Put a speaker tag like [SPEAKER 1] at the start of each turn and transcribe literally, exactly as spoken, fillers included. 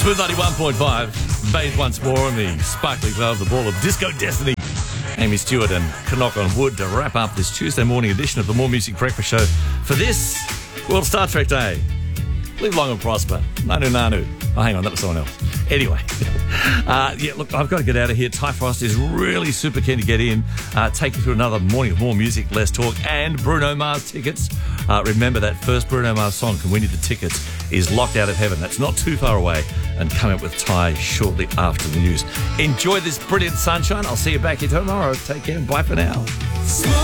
[SPEAKER 1] Smooth ninety-one point five. Bathe once more in the sparkling glow of the ball of Disco Destiny. Amy Stewart and Knock on Wood to wrap up this Tuesday morning edition of the More Music Breakfast Show for this World Star Trek Day. Live long and prosper. Nanu Nanu. Oh, hang on, that was someone else. Anyway, uh, yeah, look, I've got to get out of here. Ty Frost is really super keen to get in, uh, take you through another morning of more music, less talk, and Bruno Mars tickets. Uh, remember, that first Bruno Mars song, Can We Need the Tickets, is locked out of heaven. That's not too far away, and coming up with Ty shortly after the news. Enjoy this brilliant sunshine. I'll see you back here tomorrow. Take care and bye for now.